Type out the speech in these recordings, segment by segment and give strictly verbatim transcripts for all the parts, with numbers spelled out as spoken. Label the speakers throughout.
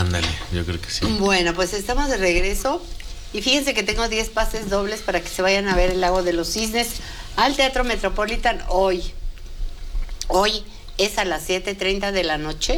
Speaker 1: Ándale, yo creo que sí.
Speaker 2: Bueno, pues estamos de regreso. Y fíjense que tengo diez pases dobles para que se vayan a ver el Lago de los Cisnes al Teatro Metropolitan hoy. Hoy es a las siete treinta de la noche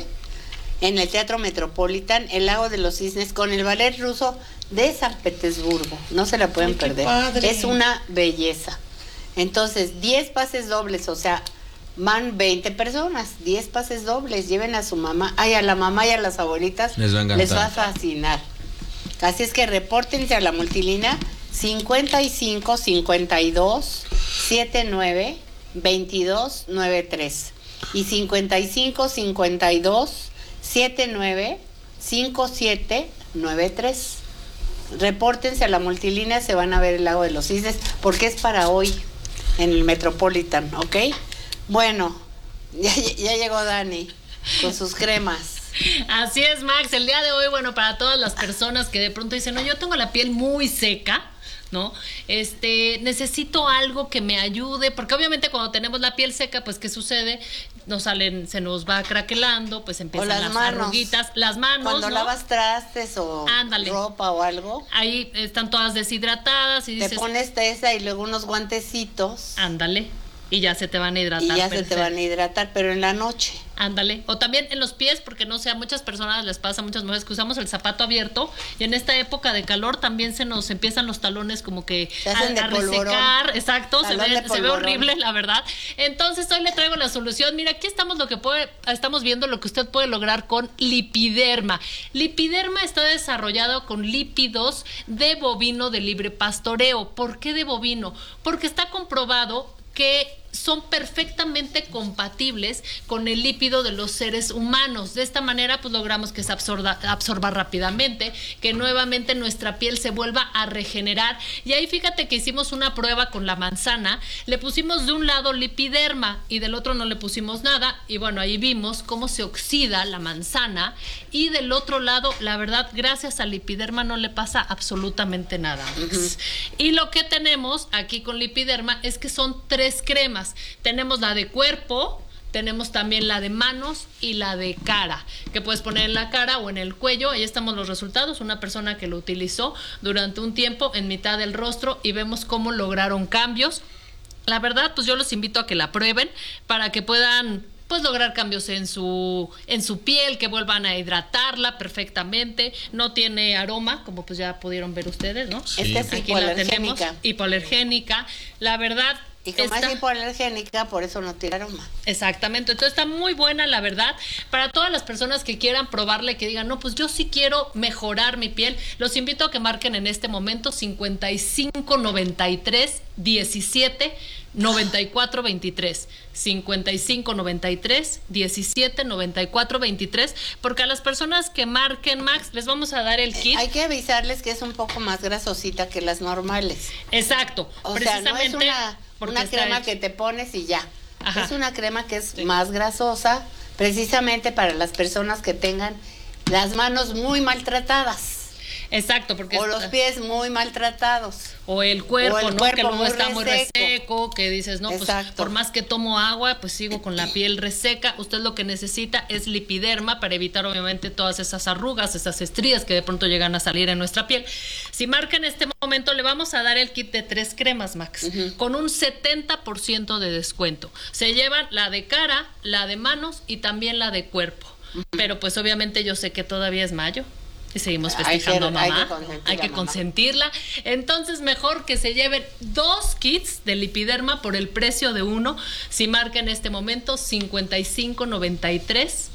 Speaker 2: en el Teatro Metropolitan, el Lago de los Cisnes con el ballet ruso de San Petersburgo. No se la pueden
Speaker 3: Ay, qué
Speaker 2: perder.
Speaker 3: padre.
Speaker 2: Es una belleza. Entonces, diez pases dobles, o sea, van veinte personas, diez pases dobles. Lleven a su mamá, ay, a la mamá y a las abuelitas
Speaker 1: Les va a encantar.
Speaker 2: les va a fascinar. Así es que repórtense a la multilínea cincuenta y cinco cincuenta y dos setenta y nueve veintidós noventa y tres y cincuenta y cinco cincuenta y dos setenta y nueve cincuenta y siete noventa y tres. Repórtense a la multilínea, se van a ver el Lago de los Cisnes porque es para hoy en el Metropolitan, ¿ok? Bueno, ya, ya llegó Dani con sus cremas.
Speaker 4: Así es, Max. El día de hoy, bueno, para todas las personas que de pronto dicen, no, yo tengo la piel muy seca, ¿no? Este, necesito algo que me ayude, porque obviamente cuando tenemos la piel seca, pues, ¿qué sucede? Nos salen, se nos va craquelando, pues empiezan
Speaker 2: las
Speaker 4: las
Speaker 2: manos.
Speaker 4: arruguitas, las manos,
Speaker 2: Cuando
Speaker 4: ¿no?
Speaker 2: lavas trastes o
Speaker 4: Ándale.
Speaker 2: ropa o algo,
Speaker 4: Ahí están todas deshidratadas y dices,
Speaker 2: te pones esa y luego unos guantecitos
Speaker 4: ándale, y ya se te van a hidratar.
Speaker 2: y ya se
Speaker 4: perfecto.
Speaker 2: te van a hidratar, pero en la noche.
Speaker 4: Ándale, o también en los pies, porque no sé, a muchas personas les pasa, a muchas mujeres que usamos el zapato abierto y en esta época de calor también se nos empiezan los talones como que
Speaker 2: Se hacen de
Speaker 4: a, a
Speaker 2: polvorón.
Speaker 4: resecar, exacto, se
Speaker 2: Talón
Speaker 4: ve,
Speaker 2: de
Speaker 4: se ve
Speaker 2: polvorón.
Speaker 4: horrible, la verdad. Entonces hoy le traigo la solución. Mira, aquí estamos lo que puede, estamos viendo lo que usted puede lograr con Lipiderma. Lipiderma está desarrollado con lípidos de bovino de libre pastoreo. ¿Por qué de bovino? Porque está comprobado que son perfectamente compatibles con el lípido de los seres humanos. De esta manera, pues logramos que se absorba, absorba rápidamente, que nuevamente nuestra piel se vuelva a regenerar. Y ahí fíjate que hicimos una prueba con la manzana, le pusimos de un lado Lipiderma y del otro no le pusimos nada, y bueno, ahí vimos cómo se oxida la manzana, y del otro lado, la verdad, gracias al Lipiderma no le pasa absolutamente nada. Uh-huh. Y lo que tenemos aquí con Lipiderma es que son tres cremas. Tenemos la de cuerpo, tenemos también la de manos y la de cara, que puedes poner en la cara o en el cuello. Ahí estamos los resultados, una persona que lo utilizó durante un tiempo en mitad del rostro y vemos cómo lograron cambios. La verdad, pues yo los invito a que la prueben para que puedan pues lograr cambios en su en su piel, que vuelvan a hidratarla perfectamente. No tiene aroma, como pues ya pudieron ver ustedes, ¿no?
Speaker 2: Sí. Esta es
Speaker 4: aquí la tenemos,
Speaker 2: hipoalergénica.
Speaker 4: hipoalergénica. La verdad,
Speaker 2: y como
Speaker 4: está,
Speaker 2: es hipoalergénica, por eso no tiene aroma.
Speaker 4: Exactamente, entonces está muy buena, la verdad. Para todas las personas que quieran probarle, que digan, no, pues yo sí quiero mejorar mi piel, los invito a que marquen en este momento cincuenta y cinco noventa y tres diecisiete noventa y cuatro veintitrés, cincuenta y cinco noventa y tres diecisiete noventa y cuatro veintitrés, porque a las personas que marquen, Max, les vamos a dar el kit.
Speaker 2: Hay que avisarles que es un poco más grasosita que las normales.
Speaker 4: Exacto,
Speaker 2: o
Speaker 4: precisamente
Speaker 2: sea, no es una, una crema que te pones y ya. Ajá. Es una crema que es sí. más grasosa, precisamente para las personas que tengan las manos muy maltratadas.
Speaker 4: Exacto, porque
Speaker 2: o los pies muy maltratados.
Speaker 4: O el cuerpo,
Speaker 2: o el
Speaker 4: ¿no?
Speaker 2: Cuerpo
Speaker 4: que luego
Speaker 2: muy
Speaker 4: está
Speaker 2: reseco.
Speaker 4: muy reseco, que dices, no,
Speaker 2: Exacto.
Speaker 4: pues por más que tomo agua, pues sigo con la piel reseca. Usted lo que necesita es Lipiderma para evitar obviamente todas esas arrugas, esas estrías que de pronto llegan a salir en nuestra piel. Si marca en este momento, le vamos a dar el kit de tres cremas, Max, uh-huh. con un setenta por ciento de descuento. Se llevan la de cara, la de manos y también la de cuerpo. Uh-huh. Pero pues obviamente yo sé que todavía es mayo. Y seguimos festejando a mamá, hay que consentirla. Entonces mejor que se lleven dos kits de Lipiderma por el precio de uno. Si marca en este momento cincuenta y cinco noventa y tres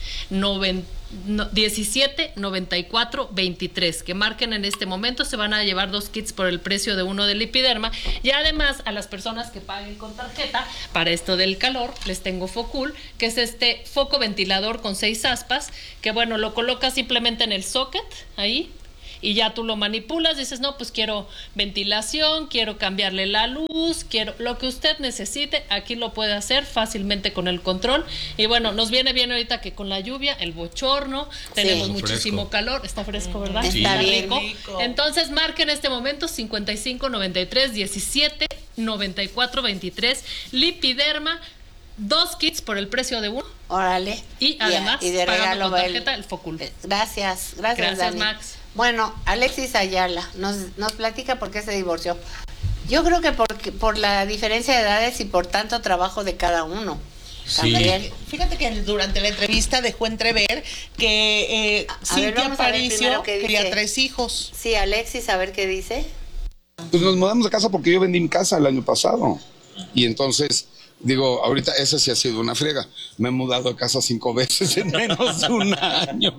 Speaker 4: diecisiete noventa y cuatro veintitrés, que marquen en este momento, se van a llevar dos kits por el precio de uno de Lipiderma. Y además a las personas que paguen con tarjeta, para esto del calor, les tengo Focul, que es este foco ventilador con seis aspas, que bueno, lo colocas simplemente en el socket, ahí, y ya tú lo manipulas, dices, no, pues quiero ventilación, quiero cambiarle la luz, quiero lo que usted necesite, aquí lo puede hacer fácilmente con el control. Y bueno, nos viene bien ahorita que con la lluvia, el bochorno, tenemos sí. muchísimo fresco. calor, está fresco, ¿verdad?
Speaker 2: Sí. Está bien rico.
Speaker 4: rico. Entonces marque en este momento cincuenta y cinco noventa y tres diecisiete noventa y cuatro veintitrés, Lipiderma. dos kits por el precio de uno.
Speaker 2: Órale.
Speaker 4: Y además,
Speaker 2: y de regalo
Speaker 4: con
Speaker 2: el-
Speaker 4: tarjeta el Focul.
Speaker 2: Gracias, gracias,
Speaker 4: Gracias,
Speaker 2: Dani.
Speaker 4: Max.
Speaker 2: Bueno, Alexis Ayala nos, nos platica por qué se divorció. Yo creo que por, por la diferencia de edades y por tanto trabajo de cada uno.
Speaker 1: Sí.
Speaker 2: También.
Speaker 3: Fíjate que durante la entrevista dejó entrever que eh,
Speaker 2: A ver,
Speaker 3: Cintia
Speaker 2: vamos a ver
Speaker 3: Aparicio
Speaker 2: primero qué
Speaker 3: quería
Speaker 2: dice.
Speaker 3: tres hijos.
Speaker 2: Sí, Alexis, a ver qué dice.
Speaker 5: Pues nos mudamos de casa porque yo vendí mi casa el año pasado. Y entonces, digo, ahorita esa sí ha sido una friega. Me he mudado de casa cinco veces en menos de un año.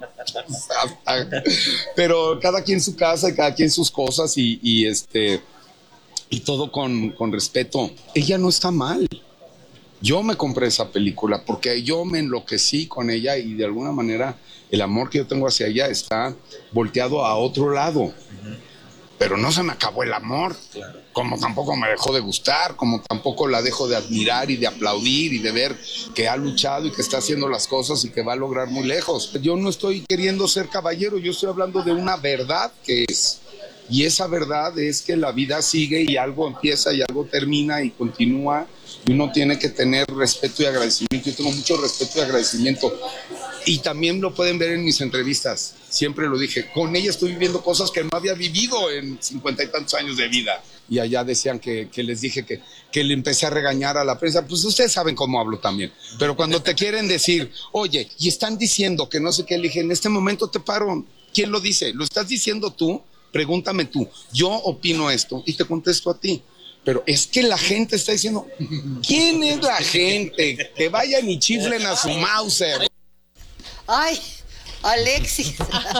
Speaker 5: Pero cada quien su casa y cada quien sus cosas y, y este y todo con, con respeto. Ella no está mal. Yo me compré esa película porque yo me enloquecí con ella y de alguna manera el amor que yo tengo hacia ella está volteado a otro lado. Pero no se me acabó el amor, claro. Como tampoco me dejó de gustar, como tampoco la dejo de admirar y de aplaudir y de ver que ha luchado y que está haciendo las cosas y que va a lograr muy lejos. Yo no estoy queriendo ser caballero, yo estoy hablando de una verdad que es. Y esa verdad es que la vida sigue y algo empieza y algo termina y continúa. Y uno tiene que tener respeto y agradecimiento. Yo tengo mucho respeto y agradecimiento. Y también lo pueden ver en mis entrevistas. Siempre lo dije. Con ella estoy viviendo cosas que no había vivido en cincuenta y tantos años de vida. Y allá decían que, que les dije que, que le empecé a regañar a la prensa. Pues ustedes saben cómo hablo también. Pero cuando te quieren decir, oye, y están diciendo que no sé qué, le dije, en este momento te paro. ¿Quién lo dice? ¿Lo estás diciendo tú? Pregúntame tú. Yo opino esto y te contesto a ti. Pero es que la gente está diciendo, ¿quién es la gente? Que vayan y chiflen a su Mauser.
Speaker 2: Ay, Alexis.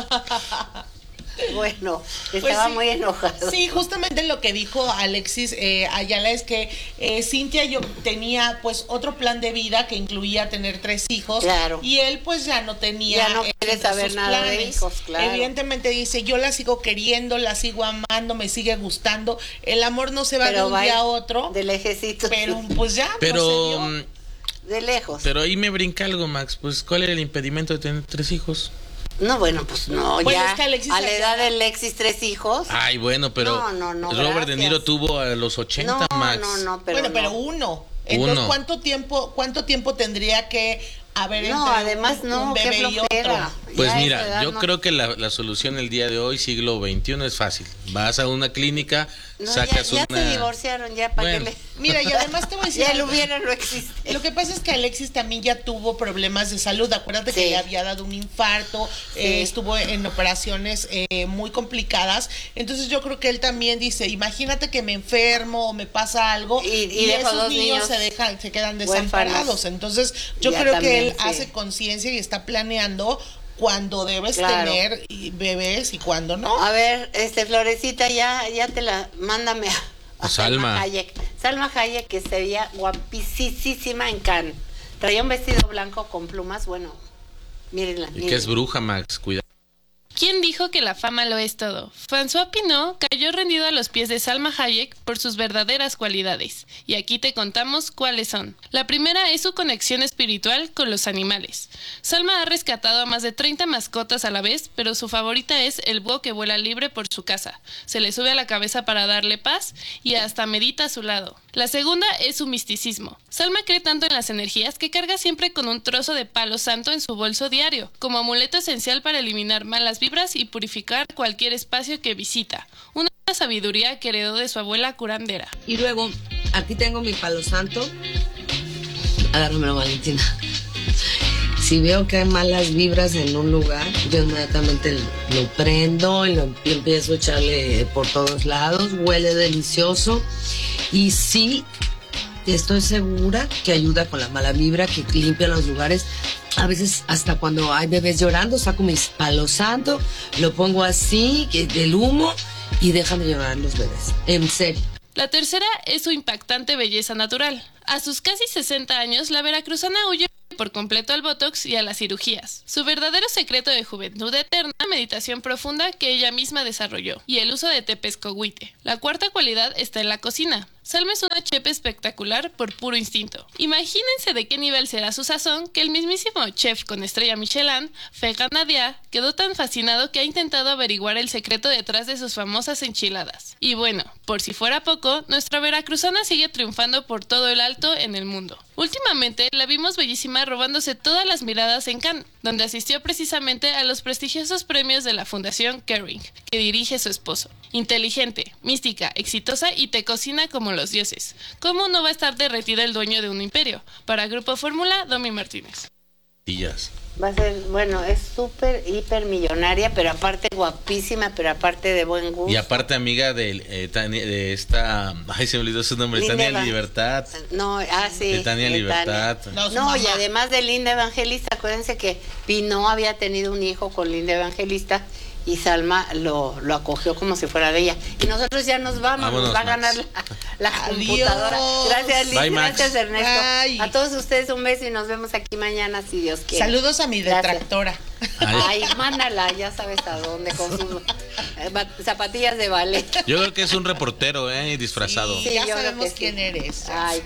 Speaker 2: Bueno,
Speaker 3: Pues
Speaker 2: estaba
Speaker 3: sí.
Speaker 2: muy enojado.
Speaker 3: Sí, justamente lo que dijo Alexis eh, Ayala es que eh, Cintia yo tenía pues otro plan de vida que incluía tener tres hijos.
Speaker 2: Claro.
Speaker 3: Y él pues ya no tenía.
Speaker 2: Ya no
Speaker 3: eh,
Speaker 2: quiere
Speaker 3: entre
Speaker 2: saber
Speaker 3: sus
Speaker 2: nada de
Speaker 3: planes.
Speaker 2: hijos, claro.
Speaker 3: Evidentemente dice, yo la sigo queriendo, la sigo amando, me sigue gustando. El amor no se va
Speaker 2: Pero
Speaker 3: de un
Speaker 2: va
Speaker 3: día a otro.
Speaker 2: de lejecito.
Speaker 3: Pero pues ya.
Speaker 1: Pero,
Speaker 3: no se dio.
Speaker 1: mm,
Speaker 2: De lejos.
Speaker 1: pero ahí me brinca algo, Max. Pues, ¿cuál era el impedimento de tener tres hijos?
Speaker 2: No, bueno, pues no,
Speaker 3: Bueno,
Speaker 2: ya
Speaker 3: es que Alexis
Speaker 2: a la edad
Speaker 3: Ayala-
Speaker 2: de Alexis, tres hijos.
Speaker 1: Ay, bueno, pero
Speaker 2: No, no, no,
Speaker 1: Robert De
Speaker 2: gracias.
Speaker 1: Niro tuvo a los ochenta,
Speaker 2: no,
Speaker 1: Max.
Speaker 2: no, no, pero
Speaker 3: bueno,
Speaker 2: no.
Speaker 3: pero uno. Entonces,
Speaker 1: Uno.
Speaker 3: ¿cuánto tiempo, cuánto tiempo tendría que haber
Speaker 2: No,
Speaker 3: entre
Speaker 2: además
Speaker 3: un,
Speaker 2: no,
Speaker 3: un
Speaker 2: qué
Speaker 3: bebé y otro?
Speaker 2: flojera.
Speaker 1: Pues
Speaker 2: Ya a esa
Speaker 1: mira,
Speaker 2: edad
Speaker 1: yo
Speaker 2: no-
Speaker 1: creo que la, la solución el día de hoy, siglo veintiuno, es fácil. Vas a una clínica,
Speaker 2: No,
Speaker 1: sacas
Speaker 2: ya, ya
Speaker 1: una...
Speaker 2: se divorciaron, ya para
Speaker 1: Bueno.
Speaker 2: que le...
Speaker 3: Mira, y además te voy a decir
Speaker 2: Ya lo
Speaker 3: algo.
Speaker 2: hubiera, no existe.
Speaker 3: Lo que pasa es que Alexis también ya tuvo problemas de salud. Acuérdate
Speaker 2: Sí.
Speaker 3: que le había dado un infarto,
Speaker 2: Sí.
Speaker 3: eh, estuvo en operaciones eh, muy complicadas. Entonces yo creo que él también dice, imagínate que me enfermo o me pasa algo
Speaker 2: Y- y dejo
Speaker 3: esos
Speaker 2: dos
Speaker 3: niños,
Speaker 2: niños
Speaker 3: se dejan, se quedan
Speaker 2: huérfanos.
Speaker 3: desamparados. Entonces yo
Speaker 2: Ya
Speaker 3: creo
Speaker 2: también,
Speaker 3: que él
Speaker 2: sí.
Speaker 3: hace conciencia y está planeando cuando debes
Speaker 2: Claro.
Speaker 3: tener y- bebés y cuando no.
Speaker 2: A ver, este Florecita, ya, ya te la, mándame a,
Speaker 1: A Salma.
Speaker 2: Hayek. Salma Hayek, que se veía guapísima en Cannes. Traía un vestido blanco con plumas, bueno, mírenla.
Speaker 1: Y que es bruja, Max, cuidado.
Speaker 6: ¿Quién dijo que la fama lo es todo? François Pinault cayó rendido a los pies de Salma Hayek por sus verdaderas cualidades. Y aquí te contamos cuáles son. La primera es su conexión espiritual con los animales. Salma ha rescatado a más de treinta mascotas a la vez, pero su favorita es el búho que vuela libre por su casa. Se le sube a la cabeza para darle paz y hasta medita a su lado. La segunda es su misticismo. Salma cree tanto en las energías que carga siempre con un trozo de palo santo en su bolso diario, como amuleto esencial para eliminar malas vibras y purificar cualquier espacio que visita. Una sabiduría que heredó de su abuela curandera.
Speaker 7: Y luego, aquí tengo mi palo santo. Agárramelo, Valentina. Si veo que hay malas vibras en un lugar, yo inmediatamente lo prendo y lo y empiezo a echarle por todos lados. Huele delicioso. Y sí, estoy segura que ayuda con la mala vibra, que limpia los lugares. A veces hasta cuando hay bebés llorando, saco mi palo santo, lo pongo así, que del humo, y dejan de llorar los bebés. En serio.
Speaker 6: La tercera es su impactante belleza natural. A sus casi sesenta años, la veracruzana huye por completo al botox y a las cirugías. Su verdadero secreto de juventud eterna, meditación profunda que ella misma desarrolló, y el uso de tepescohuite. La cuarta cualidad está en la cocina. Salma es una chef espectacular por puro instinto. Imagínense de qué nivel será su sazón que el mismísimo chef con estrella Michelin, Ferran Adrià, quedó tan fascinado que ha intentado averiguar el secreto detrás de sus famosas enchiladas. Y bueno, por si fuera poco, nuestra veracruzana sigue triunfando por todo el alto en el mundo. Últimamente la vimos bellísima robándose todas las miradas en Cannes, donde asistió precisamente a los prestigiosos premios de la Fundación Kering, que dirige su esposo. Inteligente, mística, exitosa y te cocina como los dioses. ¿Cómo no va a estar derretido el dueño de un imperio? Para Grupo Fórmula, Domi Martínez.
Speaker 1: Sillas.
Speaker 2: Va a ser, bueno, es súper, hiper millonaria, pero aparte guapísima, pero aparte de buen gusto.
Speaker 1: Y aparte amiga de, eh, Tania- de esta, ay se me olvidó su nombre,
Speaker 2: Linda
Speaker 1: Tania
Speaker 2: Eva-
Speaker 1: Libertad.
Speaker 2: No, ah, sí.
Speaker 1: De Tania
Speaker 2: de
Speaker 1: Libertad.
Speaker 2: Tania.
Speaker 3: No, su
Speaker 2: No, y
Speaker 3: mamá.
Speaker 2: además de Linda Evangelista, acuérdense que Pino había tenido un hijo con Linda Evangelista y Salma lo, lo acogió como si fuera de ella. Y nosotros ya nos vamos,
Speaker 1: Vámonos,
Speaker 2: nos va a
Speaker 1: Max.
Speaker 2: ganar la, la
Speaker 3: Adiós.
Speaker 2: computadora. Gracias, Liz,
Speaker 1: Bye, Max.
Speaker 2: gracias, Ernesto.
Speaker 3: Bye.
Speaker 2: A todos ustedes un beso y nos vemos aquí mañana, si Dios quiere.
Speaker 3: Saludos a mi
Speaker 2: Gracias.
Speaker 3: detractora.
Speaker 2: Ay, mándala, ya sabes a dónde, con sus eh, ba- zapatillas de ballet.
Speaker 1: Yo creo que es un reportero, eh, disfrazado.
Speaker 3: Sí, ya
Speaker 2: yo creo
Speaker 3: sabemos
Speaker 2: que sí.
Speaker 3: quién eres.
Speaker 2: Ay,